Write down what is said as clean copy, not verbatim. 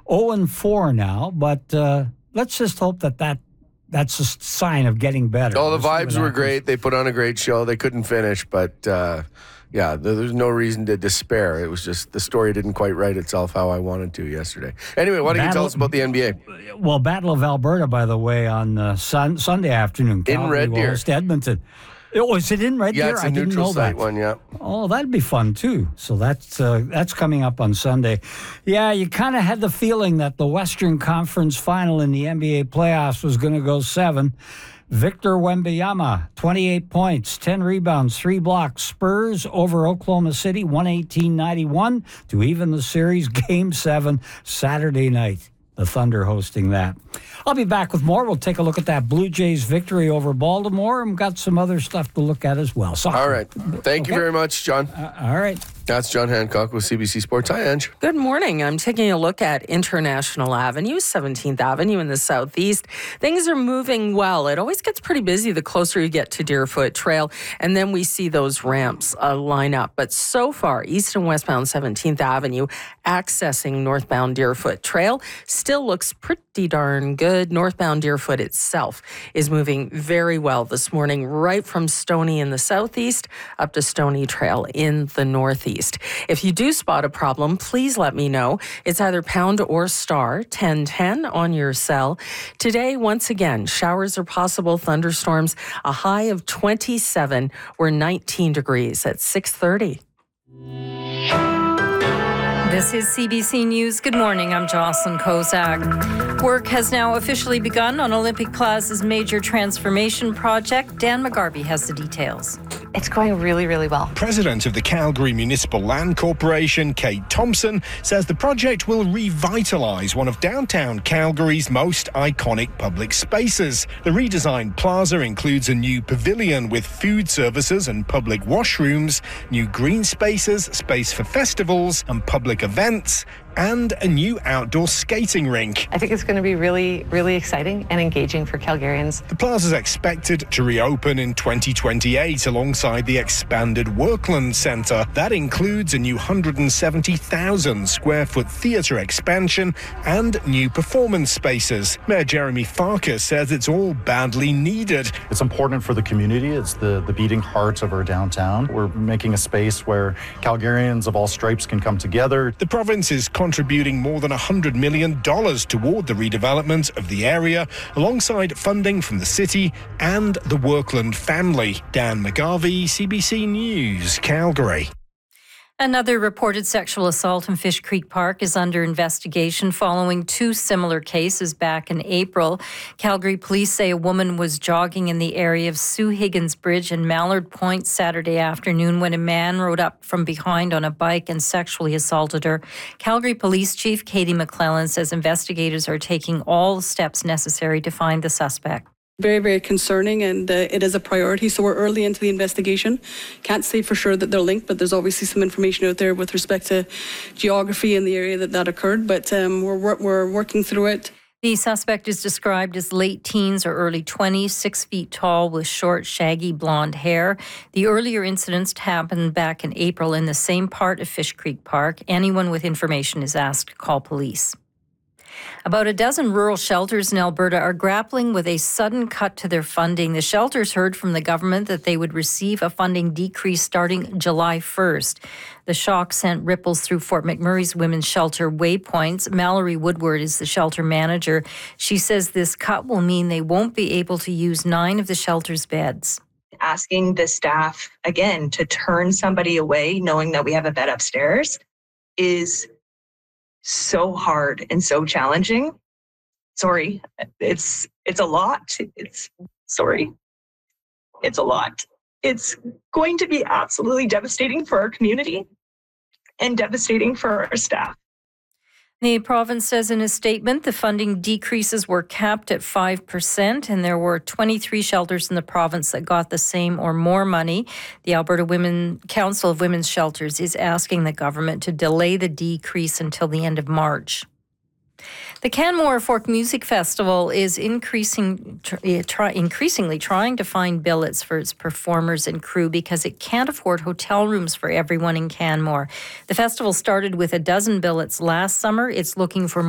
0-4 now, but let's just hope that's a sign of getting better. Oh, the vibes were great. They put on a great show. They couldn't finish, but there's no reason to despair. It was just the story didn't quite write itself how I wanted to yesterday. Anyway, why don't you tell us about the NBA? Well, Battle of Alberta, by the way, on Sunday afternoon. In Red Deer. Edmonton. Oh, is it in Red Deer? Yeah, it's a neutral site one, yeah. Oh, that'd be fun, too. So that's coming up on Sunday. Yeah, you kind of had the feeling that the Western Conference final in the NBA playoffs was going to go 7. Victor Wembanyama, 28 points, 10 rebounds, 3 blocks. Spurs over Oklahoma City, 118-91 to even the series. Game 7, Saturday night. The Thunder hosting that. I'll be back with more. We'll take a look at that Blue Jays victory over Baltimore, and we've got some other stuff to look at as well. Soccer. All right. Thank you very much, John. All right. That's John Hancock with CBC Sports. Hi, Ange. Good morning. I'm taking a look at International Avenue, 17th Avenue in the southeast. Things are moving well. It always gets pretty busy the closer you get to Deerfoot Trail, and then we see those ramps line up. But so far, east and westbound 17th Avenue, accessing northbound Deerfoot Trail, still looks pretty darn good. Northbound Deerfoot itself is moving very well this morning, right from Stony in the southeast up to Stony Trail in the northeast. If you do spot a problem, please let me know. It's either pound or star 1010 on your cell. Today, once again, showers are possible, thunderstorms, a high of 27. We're 19 degrees at 6:30. This is CBC News. Good morning. I'm Jocelyn Kozak. Work has now officially begun on Olympic Plaza's major transformation project. Dan McGarvey has the details. It's going really, really well. President of the Calgary Municipal Land Corporation, Kate Thompson, says the project will revitalise one of downtown Calgary's most iconic public spaces. The redesigned plaza includes a new pavilion with food services and public washrooms, new green spaces, space for festivals and public events, and a new outdoor skating rink. I think it's going to be really, really exciting and engaging for Calgarians. The plaza is expected to reopen in 2028 alongside the expanded Workland Centre. That includes a new 170,000 square foot theatre expansion and new performance spaces. Mayor Jeremy Farkas says it's all badly needed. It's important for the community. It's the beating heart of our downtown. We're making a space where Calgarians of all stripes can come together. The province is contributing more than $100 million toward the redevelopment of the area, alongside funding from the city and the Workland family. Dan McGarvey, CBC News, Calgary. Another reported sexual assault in Fish Creek Park is under investigation following 2 similar cases back in April. Calgary police say a woman was jogging in the area of Sue Higgins Bridge and Mallard Point Saturday afternoon when a man rode up from behind on a bike and sexually assaulted her. Calgary Police Chief Katie McClellan says investigators are taking all the steps necessary to find the suspect. Very, very concerning, and it is a priority. So we're early into the investigation. Can't say for sure that they're linked, but there's obviously some information out there with respect to geography in the area that occurred. But we're working through it. The suspect is described as late teens or early 20s, 6 feet tall with short, shaggy blonde hair. The earlier incidents happened back in April in the same part of Fish Creek Park. Anyone with information is asked to call police. About a dozen rural shelters in Alberta are grappling with a sudden cut to their funding. The shelters heard from the government that they would receive a funding decrease starting July 1st. The shock sent ripples through Fort McMurray's women's shelter Waypoints. Mallory Woodward is the shelter manager. She says this cut will mean they won't be able to use 9 of the shelter's beds. Asking the staff, again, to turn somebody away knowing that we have a bed upstairs is so hard and so challenging. Sorry, it's a lot. It's a lot. It's going to be absolutely devastating for our community and devastating for our staff. The province says in a statement the funding decreases were capped at 5%, and there were 23 shelters in the province that got the same or more money. The Alberta Council of Women's Shelters is asking the government to delay the decrease until the end of March. The Canmore Folk Music Festival is increasingly trying to find billets for its performers and crew because it can't afford hotel rooms for everyone in Canmore. The festival started with a dozen billets last summer. It's looking for